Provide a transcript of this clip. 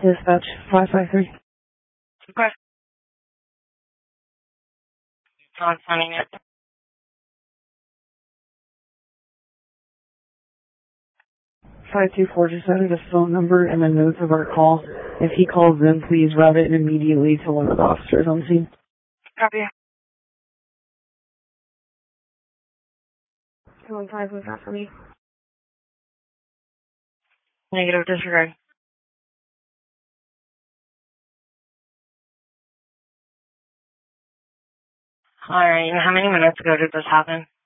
Dispatch 553. Okay. I'm sending it. 524 just added a phone number and the notes of our call. If he calls in, please route it immediately to one of the officers on scene. Copy. 215 was that for me? Negative disregard. Alright, and how many minutes ago did this happen?